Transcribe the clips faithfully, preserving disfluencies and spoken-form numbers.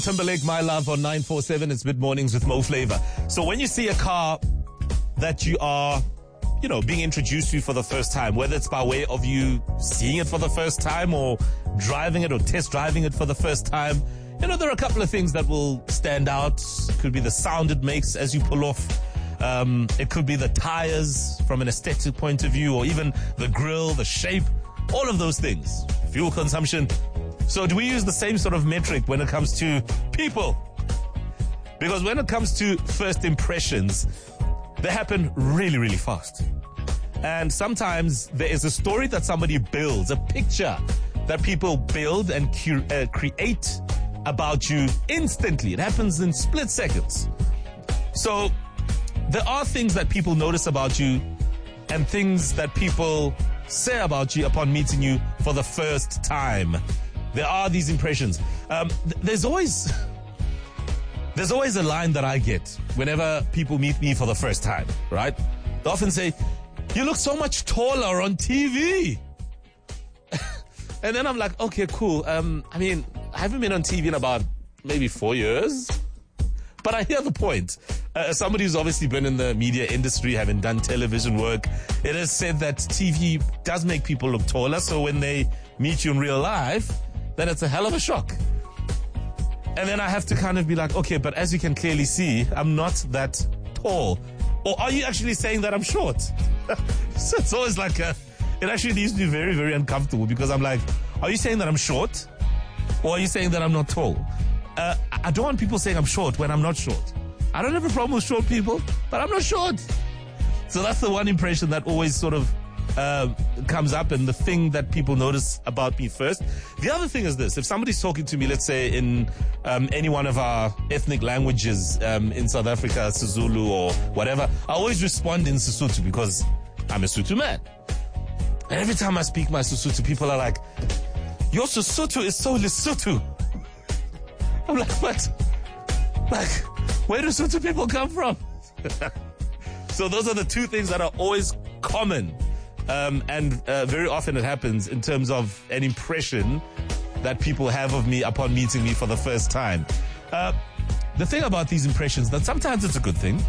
Timberlake, My Love on nine four seven. It's Mid Mornings with Mo Flavor. So when you see a car that you are, you know, being introduced to for the first time, whether it's by way of you seeing it for the first time or driving it or test driving it for the first time, you know, there are a couple of things that will stand out. It could be the sound it makes as you pull off. Um, it could be the tires from an aesthetic point of view, or even the grille, the shape, all of those things. Fuel consumption. So do we use the same sort of metric when it comes to people? Because when it comes to first impressions, they happen really, really fast. And sometimes there is a story that somebody builds, a picture that people build and cu- uh, create about you instantly. It happens in split seconds. So there are things that people notice about you and things that people say about you upon meeting you for the first time. There are these impressions. Um, th- there's always, there's always a line that I get whenever people meet me for the first time, right? They often say, "You look so much taller on T V." And then I'm like, okay, cool. Um, I mean, I haven't been on T V in about maybe four years. But I hear the point. Uh, somebody who's obviously been in the media industry, having done television work, it is said that T V does make people look taller. So when they meet you in real life, then it's a hell of a shock. And then I have to kind of be like, okay, but as you can clearly see, I'm not that tall. Or are you actually saying that I'm short? So it's always like, a, it actually leaves me very, very uncomfortable, because I'm like, are you saying that I'm short? Or are you saying that I'm not tall? Uh, I don't want people saying I'm short when I'm not short. I don't have a problem with short people, but I'm not short. So that's the one impression that always sort of uh, comes up, and the thing that people notice about me first. The other thing is this: if somebody's talking to me, let's say in um, any one of our ethnic languages um, in South Africa, Sezulu or whatever, I always respond in Sesotho because I'm a Sotho man. And every time I speak my Sesotho, people are like, "Your Sesotho is so Lesotho." I'm like, what? Like, where do Sotho people come from? So those are the two things that are always common. Um, and uh, very often it happens in terms of an impression that people have of me upon meeting me for the first time. Uh, the thing about these impressions, that sometimes it's a good thing.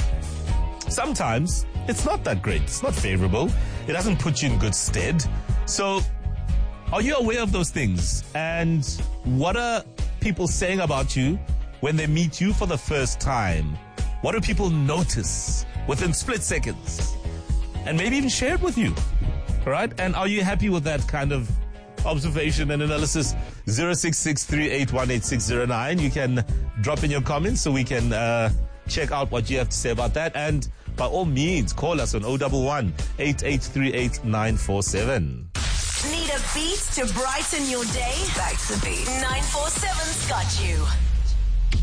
Sometimes it's not that great. It's not favorable. It doesn't put you in good stead. So are you aware of those things? And what are people saying about you when they meet you for the first time? What do people notice within split seconds? And maybe even share it with you, right? And are you happy with that kind of observation and analysis? zero six six three eight one eight six zero nine. You can drop in your comments so we can uh, check out what you have to say about that. And by all means, call us on zero one one, eight eight three eight, nine four seven. Need a beat to brighten your day? Back to the beat. nine four seven's got you.